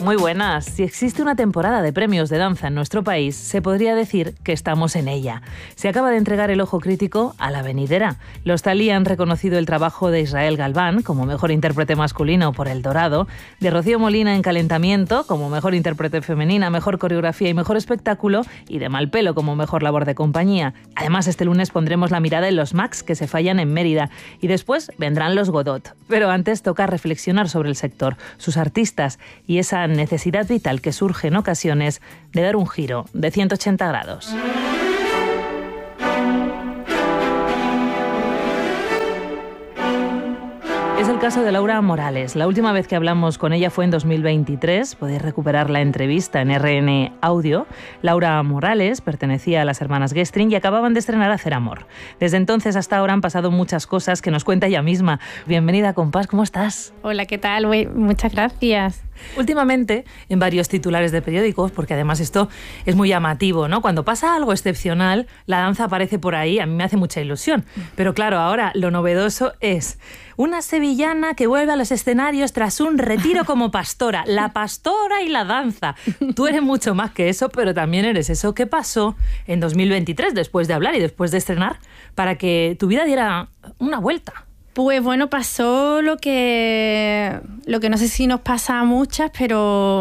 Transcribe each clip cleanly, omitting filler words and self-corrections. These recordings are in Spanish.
Muy buenas. Si existe una temporada de premios de danza en nuestro país, se podría decir que estamos en ella. Se acaba de entregar el ojo crítico a la venidera. Los Thalía han reconocido el trabajo de Israel Galván como mejor intérprete masculino por El Dorado, de Rocío Molina en Calentamiento como mejor intérprete femenina, mejor coreografía y mejor espectáculo, y de Malpelo como mejor labor de compañía. Además, este lunes pondremos la mirada en los Max que se fallan en Mérida y después vendrán los Godot. Pero antes toca reflexionar sobre el sector, sus artistas y esa necesidad vital que surge en ocasiones de dar un giro de 180 grados. Es el caso de Laura Morales. La última vez que hablamos con ella fue en 2023. Podéis recuperar la entrevista en RN Audio. Laura Morales pertenecía a las hermanas Gestring y acababan de estrenar Hacer Amor. Desde entonces hasta ahora han pasado muchas cosas que nos cuenta ella misma. Bienvenida, compás, ¿cómo estás? Hola, ¿qué tal? Muchas gracias. Últimamente, en varios titulares de periódicos, porque además esto es muy llamativo, ¿no? Cuando pasa algo excepcional, la danza aparece por ahí, a mí me hace mucha ilusión. Pero claro, ahora lo novedoso es una sevillana que vuelve a los escenarios tras un retiro como pastora. La pastora y la danza. Tú eres mucho más que eso, pero también eres eso. ¿Qué pasó en 2023, después de hablar y después de estrenar, para que tu vida diera una vuelta? Pues bueno, pasó lo que no sé si nos pasa a muchas, pero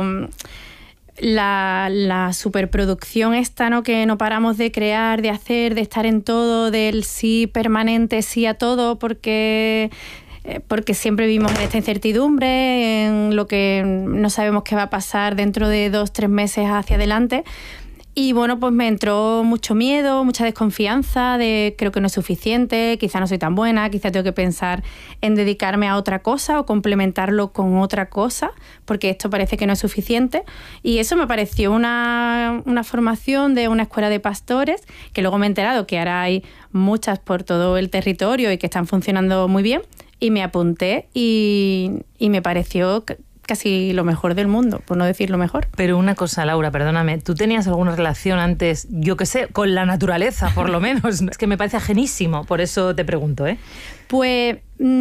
la superproducción esta, ¿no? Que no paramos de crear, de hacer, de estar en todo, del sí permanente, sí a todo, porque siempre vivimos en esta incertidumbre, en lo que no sabemos qué va a pasar dentro de 2-3 meses hacia adelante. Y bueno, pues me entró mucho miedo, mucha desconfianza de creo que no es suficiente, quizá no soy tan buena, quizá tengo que pensar en dedicarme a otra cosa o complementarlo con otra cosa, porque esto parece que no es suficiente. Y eso me pareció una formación de una escuela de pastores, que luego me he enterado que ahora hay muchas por todo el territorio y que están funcionando muy bien. Y me apunté y me pareció casi lo mejor del mundo, por no decir lo mejor. Pero una cosa, Laura, perdóname, ¿tú tenías alguna relación antes, yo qué sé, con la naturaleza, por lo menos? Es que me parece ajenísimo, por eso te pregunto, ¿eh? Pues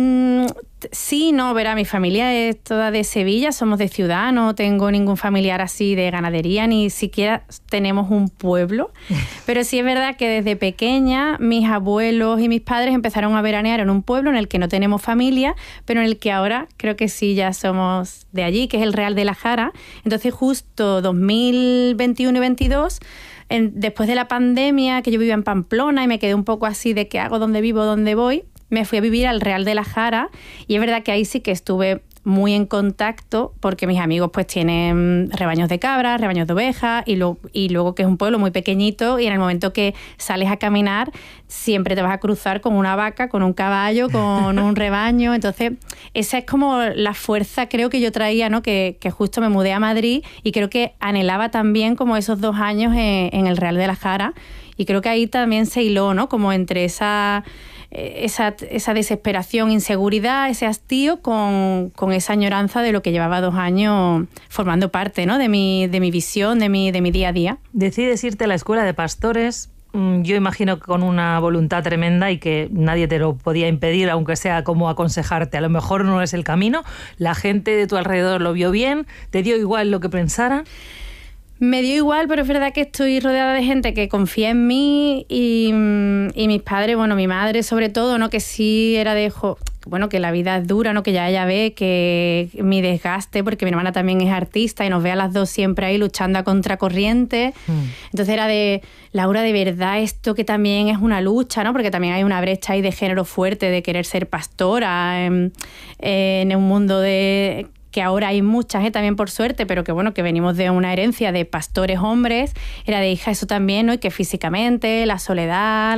sí, no, verá, mi familia es toda de Sevilla, somos de ciudad, no tengo ningún familiar así de ganadería, ni siquiera tenemos un pueblo, pero sí es verdad que desde pequeña mis abuelos y mis padres empezaron a veranear en un pueblo en el que no tenemos familia, pero en el que ahora creo que sí ya somos de allí, que es el Real de la Jara. Entonces justo 2021 y 2022, después de la pandemia, que yo vivía en Pamplona y me quedé un poco así de qué hago, dónde vivo, dónde voy, me fui a vivir al Real de la Jara y es verdad que ahí sí que estuve muy en contacto porque mis amigos pues tienen rebaños de cabras, rebaños de ovejas y luego que es un pueblo muy pequeñito y en el momento que sales a caminar siempre te vas a cruzar con una vaca, con un caballo, con un rebaño. Entonces esa es como la fuerza creo que yo traía, ¿no? Que justo me mudé a Madrid y creo que anhelaba también como esos 2 años en el Real de la Jara y creo que ahí también se hiló, ¿no? Como entre esa desesperación, inseguridad, ese hastío con esa añoranza de lo que llevaba 2 años formando parte, ¿no? de mi visión, de mi día a día. Decides irte a la escuela de pastores, yo imagino que con una voluntad tremenda y que nadie te lo podía impedir, aunque sea como aconsejarte. A lo mejor no es el camino, la gente de tu alrededor lo vio bien, te dio igual lo que pensaran. Me dio igual, pero es verdad que estoy rodeada de gente que confía en mí y mis padres, bueno, mi madre sobre todo, ¿no? Que sí era de, bueno, que la vida es dura, ¿no? Que ya ella ve que mi desgaste, porque mi hermana también es artista y nos ve a las dos siempre ahí luchando a contracorriente. Entonces era de, Laura, de verdad esto que también es una lucha, ¿no? Porque también hay una brecha ahí de género fuerte de querer ser pastora en un mundo de que ahora hay muchas, también por suerte, pero que bueno, que venimos de una herencia de pastores hombres, era de hija eso también, ¿no? Y que físicamente, la soledad,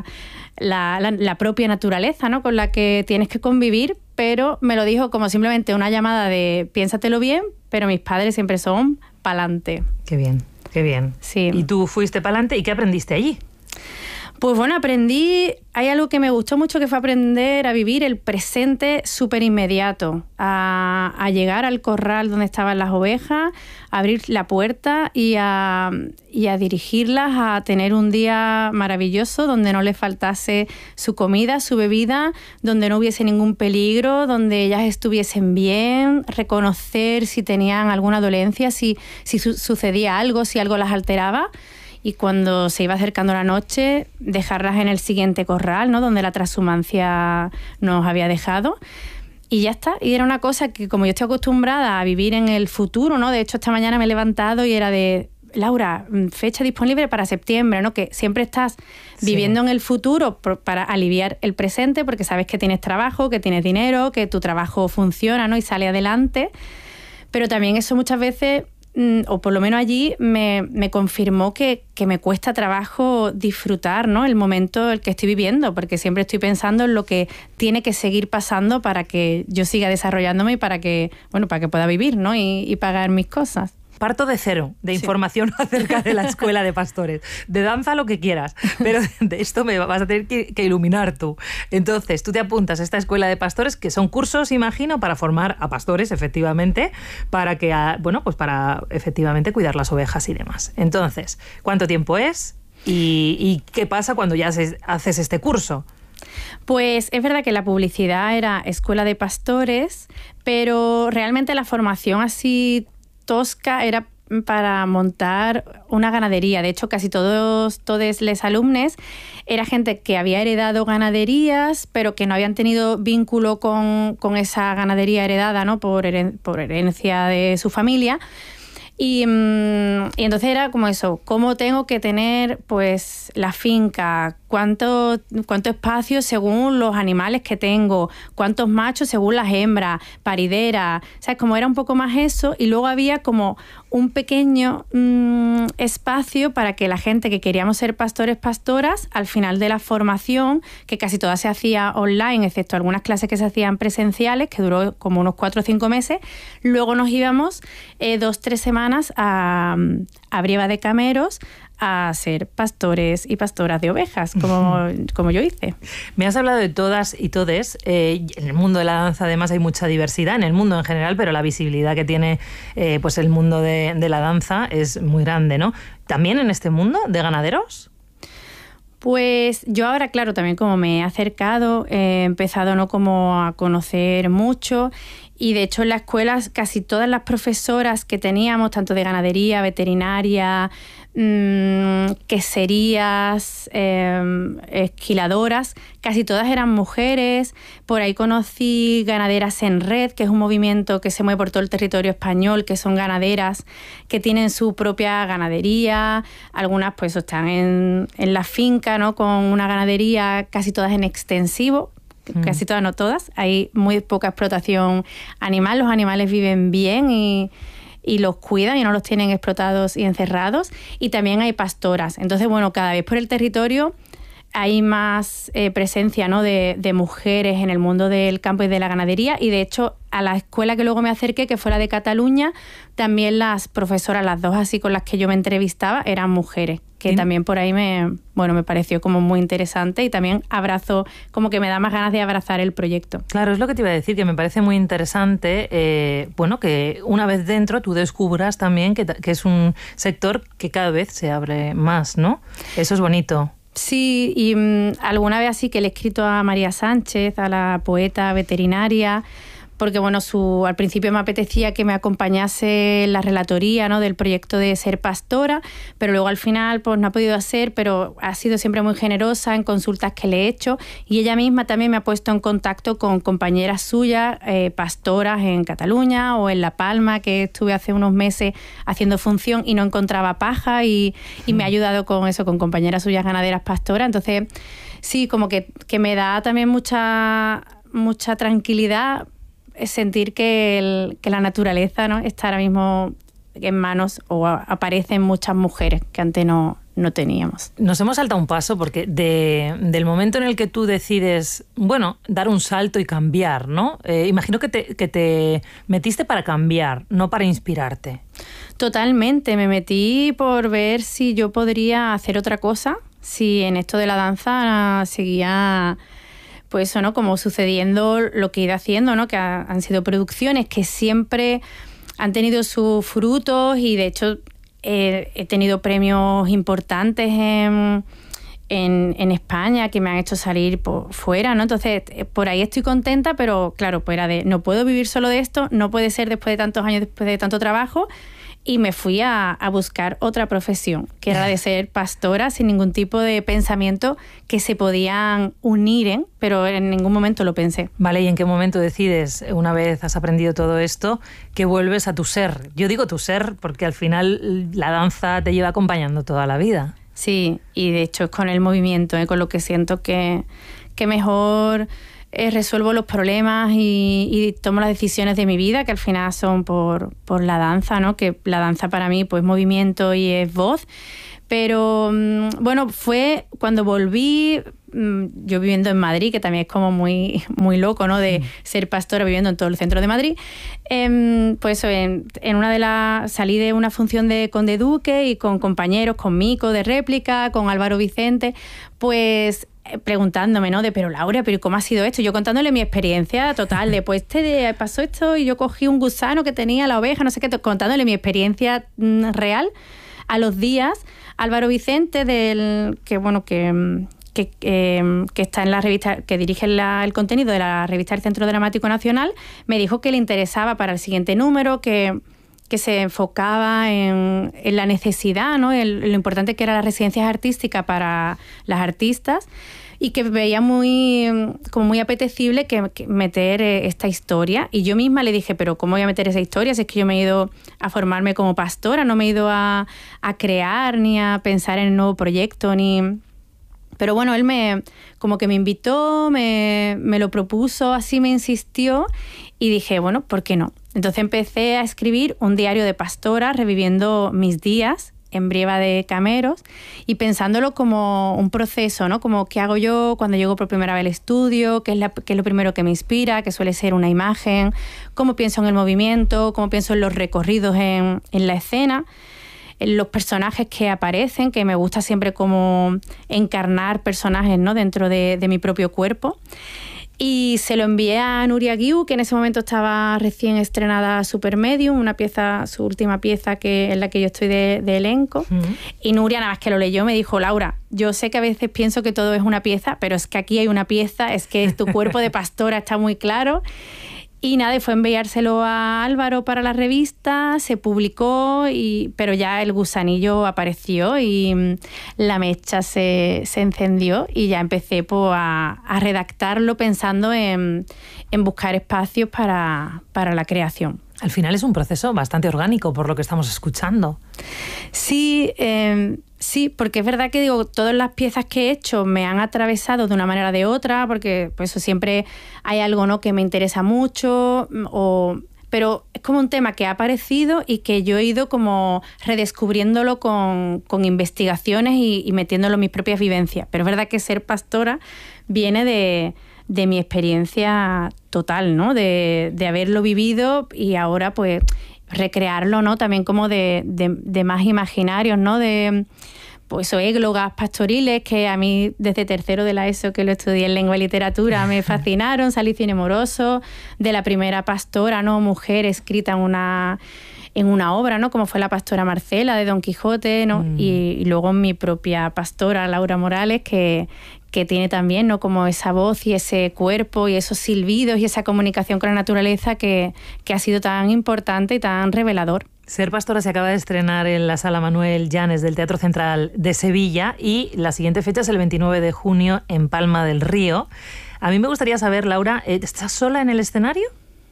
la propia naturaleza, ¿no? Con la que tienes que convivir, pero me lo dijo como simplemente una llamada de piénsatelo bien, pero mis padres siempre son pa'lante. Qué bien, qué bien. Sí. ¿Y tú fuiste pa'lante y qué aprendiste allí? Pues bueno, hay algo que me gustó mucho, que fue aprender a vivir el presente súper inmediato, a llegar al corral donde estaban las ovejas, a abrir la puerta y a dirigirlas a tener un día maravilloso donde no les faltase su comida, su bebida, donde no hubiese ningún peligro, donde ellas estuviesen bien, reconocer si tenían alguna dolencia, si sucedía algo, si algo las alteraba. Y cuando se iba acercando la noche, dejarlas en el siguiente corral, ¿no? Donde la transhumancia nos había dejado. Y ya está. Y era una cosa que, como yo estoy acostumbrada a vivir en el futuro, ¿no? De hecho, esta mañana me he levantado y era de... Laura, fecha disponible para septiembre, ¿no? Que siempre estás viviendo en el futuro para aliviar el presente, porque sabes que tienes trabajo, que tienes dinero, que tu trabajo funciona, ¿no? Y sale adelante. Pero también eso muchas veces... o por lo menos allí me confirmó que me cuesta trabajo disfrutar, ¿no? El momento el que estoy viviendo, porque siempre estoy pensando en lo que tiene que seguir pasando para que yo siga desarrollándome y para que pueda vivir, ¿no? Y pagar mis cosas. Parto de cero de información acerca de la escuela de pastores. De danza lo que quieras, pero de esto me vas a tener que iluminar tú. Entonces, tú te apuntas a esta escuela de pastores, que son cursos, imagino, para formar a pastores, efectivamente, para que, para efectivamente cuidar las ovejas y demás. Entonces, ¿cuánto tiempo es? ¿Y qué pasa cuando ya haces este curso? Pues es verdad que la publicidad era escuela de pastores, pero realmente la formación así tosca era para montar una ganadería. De hecho, casi todos los alumnos era gente que había heredado ganaderías, pero que no habían tenido vínculo con esa ganadería heredada, ¿no? por herencia de su familia. Y entonces era como eso, cómo tengo que tener pues la finca, cuánto espacio según los animales que tengo, cuántos machos según las hembras, paridera, ¿sabes? Como era un poco más eso, y luego había como un pequeño espacio para que la gente que queríamos ser pastores, pastoras, al final de la formación, que casi toda se hacía online, excepto algunas clases que se hacían presenciales, que duró como unos 4 o 5 meses, luego nos íbamos 2-3 semanas a Brieva de Cameros a ser pastores y pastoras de ovejas, como yo hice. Me has hablado de todas y todes. En el mundo de la danza, además, hay mucha diversidad, en el mundo en general, pero la visibilidad que tiene pues el mundo de la danza es muy grande, ¿no? ¿También en este mundo de ganaderos? Pues yo ahora, claro, también como me he acercado, he empezado, ¿no?, como a conocer mucho. Y de hecho en la escuela casi todas las profesoras que teníamos, tanto de ganadería, veterinaria, queserías, esquiladoras, casi todas eran mujeres. Por ahí conocí Ganaderas en Red, que es un movimiento que se mueve por todo el territorio español, que son ganaderas que tienen su propia ganadería. Algunas pues están en la finca, ¿no?, con una ganadería, casi todas en extensivo. Casi todas, no todas. Hay muy poca explotación animal. Los animales viven bien y los cuidan y no los tienen explotados y encerrados. Y también hay pastoras. Entonces, bueno, cada vez por el territorio hay más presencia, ¿no?, de mujeres en el mundo del campo y de la ganadería. Y de hecho, a la escuela que luego me acerqué, que fue la de Cataluña, también las profesoras, las dos así con las que yo me entrevistaba, eran mujeres, que también por ahí me pareció como muy interesante, y también como que me da más ganas de abrazar el proyecto. Claro, es lo que te iba a decir, que me parece muy interesante, que una vez dentro tú descubras también que es un sector que cada vez se abre más, ¿no? Eso es bonito. Sí, y alguna vez así que le he escrito a María Sánchez, a la poeta veterinaria, porque bueno, al principio me apetecía que me acompañase en la relatoría, ¿no?, del proyecto de ser pastora, pero luego al final pues no ha podido hacer, pero ha sido siempre muy generosa en consultas que le he hecho, y ella misma también me ha puesto en contacto con compañeras suyas, pastoras en Cataluña o en La Palma, que estuve hace unos meses haciendo función y no encontraba paja, y me ha ayudado con eso, con compañeras suyas ganaderas pastoras. Entonces sí, como que me da también mucha tranquilidad sentir que la naturaleza, ¿no?, está ahora mismo en manos, o aparecen muchas mujeres que antes no teníamos. Nos hemos saltado un paso, porque del momento en el que tú decides, dar un salto y cambiar, ¿no? Imagino que te metiste para cambiar, no para inspirarte. Totalmente, me metí por ver si yo podría hacer otra cosa Sí, en esto de la danza seguía, pues eso, ¿no? Como sucediendo lo que he ido haciendo, ¿no? Que han sido producciones que siempre han tenido sus frutos y de hecho he tenido premios importantes en España que me han hecho salir por fuera, ¿no? Entonces, por ahí estoy contenta, pero claro, pues era de no puedo vivir solo de esto, no puede ser después de tantos años, después de tanto trabajo, y me fui a buscar otra profesión, que era la de ser pastora, sin ningún tipo de pensamiento que se podían unir, pero en ningún momento lo pensé. Vale, ¿y en qué momento decides, una vez has aprendido todo esto, que vuelves a tu ser? Yo digo tu ser porque al final la danza te lleva acompañando toda la vida. Sí, y de hecho es con el movimiento, con lo que siento que mejor resuelvo los problemas y tomo las decisiones de mi vida, que al final son por la danza, ¿no? Que la danza para mí pues movimiento y es voz. Pero bueno, fue cuando volví, yo viviendo en Madrid, que también es como muy, muy loco, ¿no? De ser pastora viviendo en todo el centro de Madrid. Pues en una de las salí de una función de Conde Duque y con compañeros, con Mico de réplica, con Álvaro Vicente, pues preguntándome, ¿no? Pero Laura, ¿pero cómo ha sido esto? Yo contándole mi experiencia total, de pues pasó esto y yo cogí un gusano que tenía la oveja, no sé qué, contándole mi experiencia real. A los días, Álvaro Vicente, que está en la revista, que dirige el contenido de la revista del Centro Dramático Nacional, me dijo que le interesaba para el siguiente número, que se enfocaba en la necesidad, ¿no? Lo importante que eran las residencias artísticas para las artistas, y que veía muy apetecible que meter esta historia. Y yo misma le dije, pero ¿cómo voy a meter esa historia? Si es que yo me he ido a formarme como pastora, no me he ido a crear ni a pensar en el nuevo proyecto, ni... Pero bueno, él me invitó, me lo propuso, así me insistió, y dije, bueno, ¿por qué no? Entonces empecé a escribir un diario de pastora, reviviendo mis días en Brieva de Cameros y pensándolo como un proceso, ¿no? Como qué hago yo cuando llego por primera vez al estudio, qué es lo primero que me inspira, que suele ser una imagen, cómo pienso en el movimiento, cómo pienso en los recorridos en la escena, en los personajes que aparecen, que me gusta siempre como encarnar personajes, ¿no? Dentro de mi propio cuerpo. Y se lo envié a Nuria Guiu, que en ese momento estaba recién estrenada Supermedium, su última pieza en la que yo estoy de elenco. Y Nuria, nada más que lo leyó, me dijo, Laura, yo sé que a veces pienso que todo es una pieza, pero es que aquí hay una pieza, es que tu cuerpo de pastora está muy claro. Y nada, fue enviárselo a Álvaro para la revista, se publicó, pero ya el gusanillo apareció y la mecha se encendió y ya empecé a redactarlo pensando en buscar espacios para la creación. Al final es un proceso bastante orgánico, por lo que estamos escuchando. Sí, sí, porque es verdad que digo, todas las piezas que he hecho me han atravesado de una manera o de otra, porque pues eso siempre hay algo, ¿no?, que me interesa mucho, pero es como un tema que ha aparecido y que yo he ido como redescubriéndolo con investigaciones y metiéndolo en mis propias vivencias. Pero es verdad que ser pastora viene de mi experiencia total, ¿no? De haberlo vivido y ahora pues recrearlo, ¿no? También como de más imaginarios, ¿no? De pues églogas pastoriles que a mí desde tercero de la ESO, que lo estudié en lengua y literatura, me fascinaron. Salicio Nemoroso, de la primera pastora, ¿no?, mujer escrita en una obra, ¿no?, como fue la pastora Marcela de Don Quijote, ¿no? Y luego mi propia pastora Laura Morales, que tiene también, ¿no?, como esa voz y ese cuerpo y esos silbidos y esa comunicación con la naturaleza que ha sido tan importante y tan revelador. Ser pastora se acaba de estrenar en la Sala Manuel Llanes del Teatro Central de Sevilla y la siguiente fecha es el 29 de junio en Palma del Río. A mí me gustaría saber, Laura, ¿estás sola en el escenario?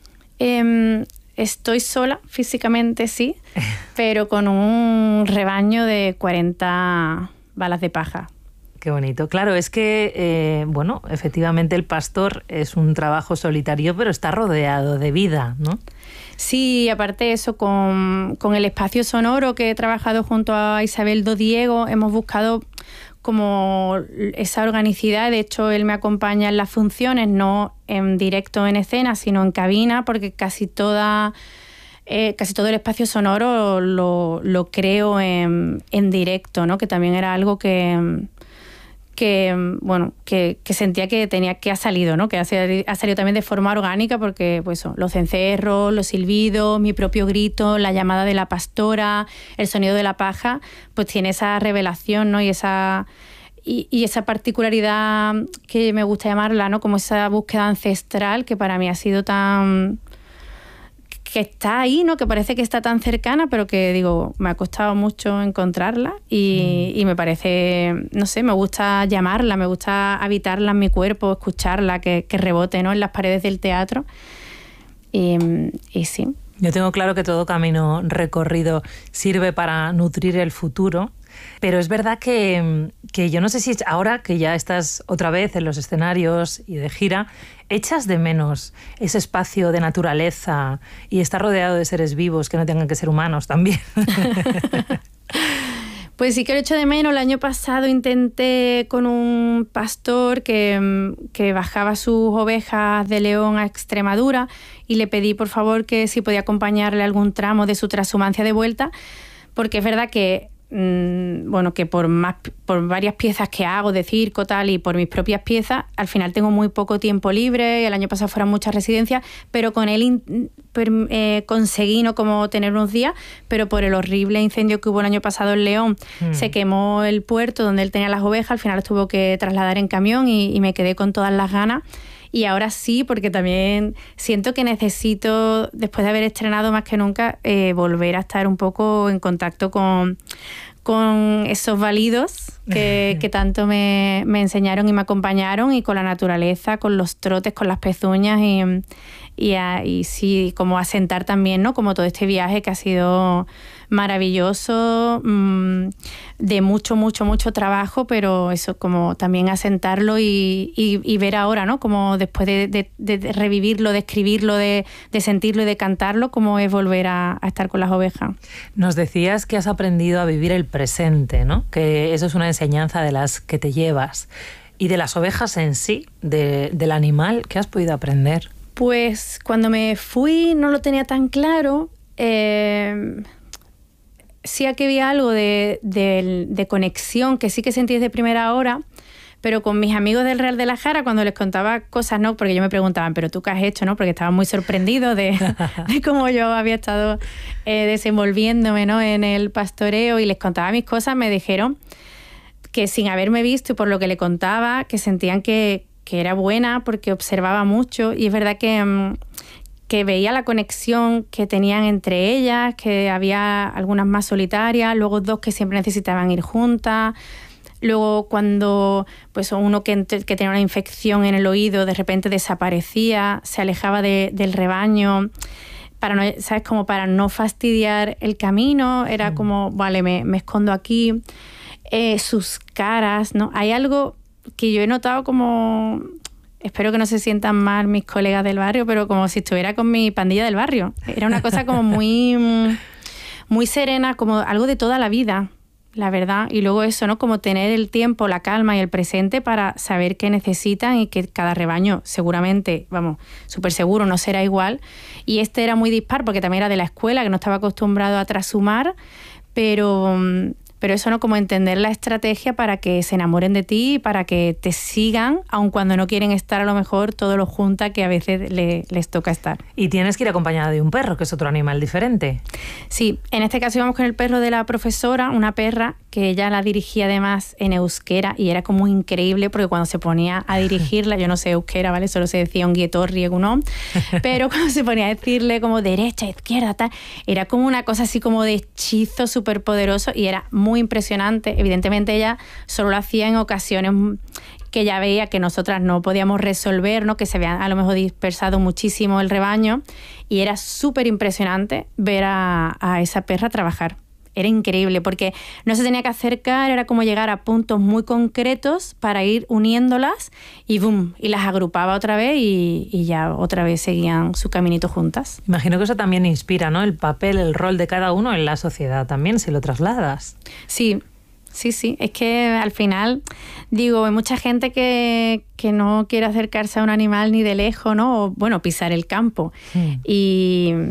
Estoy sola, físicamente sí, pero con un rebaño de 40 balas de paja. Qué bonito. Claro, es que, bueno, efectivamente el pastor es un trabajo solitario, pero está rodeado de vida, ¿no? Sí, aparte de eso, con el espacio sonoro que he trabajado junto a Isabel Dodiego, hemos buscado como esa organicidad. De hecho, él me acompaña en las funciones, no en directo en escena, sino en cabina, porque casi todo el espacio sonoro lo creo en directo, ¿no? Que también era algo que que sentía que tenía que ha salido, ¿no? Que ha salido también de forma orgánica porque pues los cencerros, los silbidos, mi propio grito, la llamada de la pastora, el sonido de la paja, pues tiene esa revelación, ¿no? Y esa particularidad que me gusta llamarla, ¿no? Como esa búsqueda ancestral que para mí ha sido tan... que está ahí, ¿no? Que parece que está tan cercana, pero que, digo, me ha costado mucho encontrarla y me parece, no sé, me gusta llamarla, me gusta habitarla en mi cuerpo, escucharla, que rebote, ¿no? En las paredes del teatro. Y sí. Yo tengo claro que todo camino recorrido sirve para nutrir el futuro, pero es verdad que yo no sé si ahora que ya estás otra vez en los escenarios y de gira, echas de menos ese espacio de naturaleza y estar rodeado de seres vivos que no tengan que ser humanos también. Pues sí que lo echo de menos. El año pasado intenté con un pastor que bajaba sus ovejas de León a Extremadura y le pedí por favor que si podía acompañarle algún tramo de su transhumancia de vuelta, porque es verdad que que por varias piezas que hago de circo tal y por mis propias piezas, al final tengo muy poco tiempo libre. El año pasado fueron muchas residencias, pero con él conseguí no como tener unos días, pero por el horrible incendio que hubo el año pasado en León, se quemó el puerto donde él tenía las ovejas, al final los tuvo que trasladar en camión y me quedé con todas las ganas. Y ahora sí, porque también siento que necesito, después de haber estrenado más que nunca, volver a estar un poco en contacto con esos válidos que tanto me enseñaron y me acompañaron, y con la naturaleza, con los trotes, con las pezuñas y sí, como asentar también, ¿no? Como todo este viaje que ha sido maravilloso, de mucho trabajo, pero eso, como también asentarlo y ver ahora, ¿no? Como después de revivirlo, de escribirlo, de sentirlo y de cantarlo, cómo es volver a estar con las ovejas. Nos decías que has aprendido a vivir el presente, ¿no? Que eso es una enseñanza de las que te llevas. Y de las ovejas en sí, del animal, ¿qué has podido aprender? Pues cuando me fui no lo tenía tan claro. Sí que había algo de conexión que sí que sentí desde primera hora, pero con mis amigos del Real de la Jara, cuando les contaba cosas, ¿no? Porque ellos me preguntaban, ¿pero tú qué has hecho? ¿No? Porque estaban muy sorprendidos de cómo yo había estado desenvolviéndome, ¿no? En el pastoreo, y les contaba mis cosas. Me dijeron que sin haberme visto y por lo que le contaba, que sentían que era buena porque observaba mucho, y es verdad que veía la conexión que tenían entre ellas, que había algunas más solitarias, luego dos que siempre necesitaban ir juntas, luego cuando pues uno que tenía una infección en el oído de repente desaparecía, se alejaba del rebaño, para no, ¿sabes? Como para no fastidiar el camino, era como, vale, me escondo aquí. Sus caras, ¿no? Hay algo que yo he notado como... Espero que no se sientan mal mis colegas del barrio, pero como si estuviera con mi pandilla del barrio. Era una cosa como muy serena, como algo de toda la vida, la verdad. Y luego eso, ¿no? Como tener el tiempo, la calma y el presente para saber qué necesitan, y que cada rebaño seguramente, vamos, súper seguro no será igual. Y este era muy dispar porque también era de la escuela, que no estaba acostumbrado a trashumar, pero eso, ¿no? Como entender la estrategia para que se enamoren de ti, para que te sigan, aun cuando no quieren estar a lo mejor todo lo junta que a veces les toca estar. Y tienes que ir acompañada de un perro, que es otro animal diferente. Sí, en este caso íbamos con el perro de la profesora, una perra que ella la dirigía además en euskera, y era como increíble porque cuando se ponía a dirigirla, yo no sé euskera, ¿vale? Solo se decía onguietorri egunon, pero cuando se ponía a decirle como derecha, izquierda, tal, era como una cosa así como de hechizo súper poderoso, y era muy impresionante. Evidentemente ella solo lo hacía en ocasiones que ya veía que nosotras no podíamos resolver, ¿no? Que se había a lo mejor dispersado muchísimo el rebaño, y era súper impresionante ver a esa perra trabajar. Era increíble porque no se tenía que acercar, era como llegar a puntos muy concretos para ir uniéndolas y ¡boom! Y las agrupaba otra vez y ya otra vez seguían su caminito juntas. Imagino que eso también inspira, ¿no? El papel, el rol de cada uno en la sociedad también, si lo trasladas. Sí. Es que al final, digo, hay mucha gente que no quiere acercarse a un animal ni de lejos, ¿no? O, bueno, pisar el campo.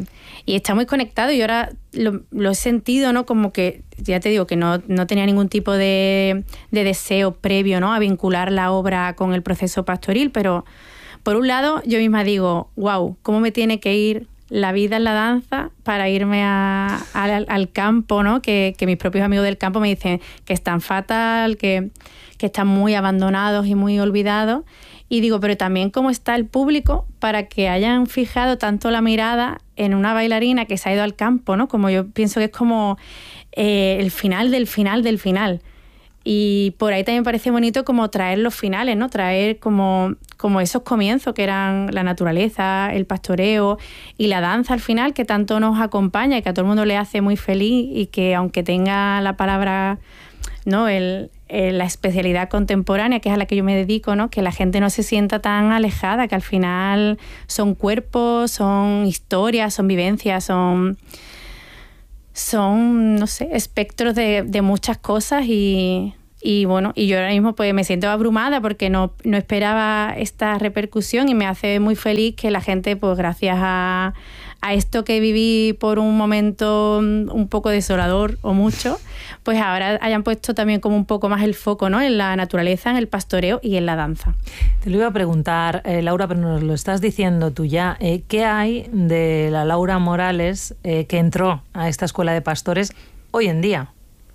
está muy conectado y ahora lo he sentido, ¿no? Como que, ya te digo, que no tenía ningún tipo de deseo previo, ¿no? A vincular la obra con el proceso pastoril, pero por un lado yo misma digo, wow, ¿cómo me tiene que ir la vida en la danza para irme al campo, ¿no? Que mis propios amigos del campo me dicen que están fatal, que están muy abandonados y muy olvidados. Y digo, pero también cómo está el público para que hayan fijado tanto la mirada en una bailarina que se ha ido al campo, ¿no? Como yo pienso que es como el final del final del final. Y por ahí también me parece bonito como traer los finales, ¿no? Traer como esos comienzos que eran la naturaleza, el pastoreo y la danza al final, que tanto nos acompaña y que a todo el mundo le hace muy feliz, y que aunque tenga la palabra, ¿no? La especialidad contemporánea, que es a la que yo me dedico, ¿no? Que la gente no se sienta tan alejada, que al final son cuerpos, son historias, son vivencias, son no sé, espectros de muchas cosas y bueno, y yo ahora mismo pues me siento abrumada porque no esperaba esta repercusión, y me hace muy feliz que la gente, pues gracias a esto que viví por un momento un poco desolador o mucho, pues ahora hayan puesto también como un poco más el foco, ¿no? En la naturaleza, en el pastoreo y en la danza. Te lo iba a preguntar, Laura, pero nos lo estás diciendo tú ya. ¿Qué hay de la Laura Morales que entró a esta escuela de pastores hoy en día?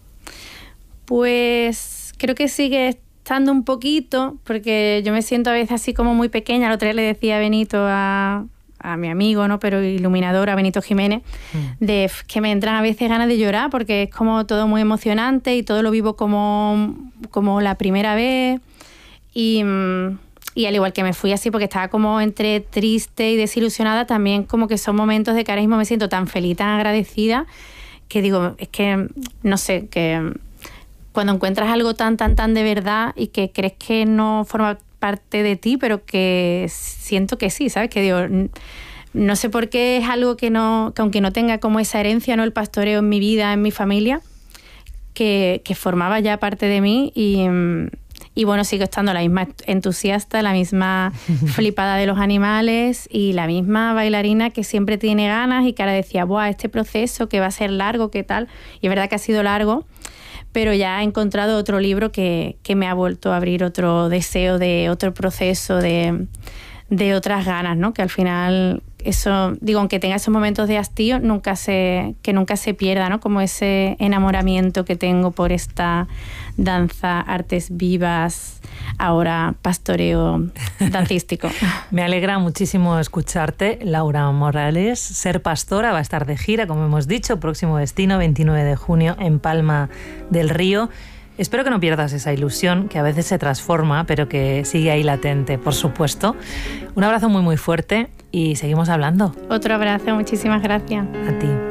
Pues creo que sigue estando un poquito, porque yo me siento a veces así como muy pequeña. El otro día le decía a Benito, a mi amigo, ¿no? Pero iluminador, a Benito Jiménez, de que me entran a veces ganas de llorar, porque es como todo muy emocionante y todo lo vivo como la primera vez. Y al igual que me fui así porque estaba como entre triste y desilusionada, también como que son momentos de que ahora mismo me siento tan feliz, tan agradecida, que digo, es que no sé, que cuando encuentras algo tan de verdad y que crees que no forma parte de ti, pero que siento que sí, ¿sabes? Que digo, no sé por qué es algo que aunque no tenga como esa herencia, ¿no? El pastoreo en mi vida, en mi familia, que formaba ya parte de mí, y bueno, sigo estando la misma entusiasta, la misma flipada de los animales y la misma bailarina que siempre tiene ganas y que ahora decía, ¡buah, este proceso que va a ser largo, qué tal! Y es verdad que ha sido largo, pero ya he encontrado otro libro que me ha vuelto a abrir otro deseo de otro proceso, de otras ganas, ¿no? Que al final, eso, digo, aunque tenga esos momentos de hastío, que nunca se pierda, ¿no? Como ese enamoramiento que tengo por esta danza, artes vivas, ahora pastoreo dancístico. Me alegra muchísimo escucharte, Laura Morales. Ser pastora va a estar de gira, como hemos dicho, próximo destino, 29 de junio, en Palma del Río. Espero que no pierdas esa ilusión, que a veces se transforma, pero que sigue ahí latente, por supuesto. Un abrazo muy, muy fuerte y seguimos hablando. Otro abrazo, muchísimas gracias. A ti.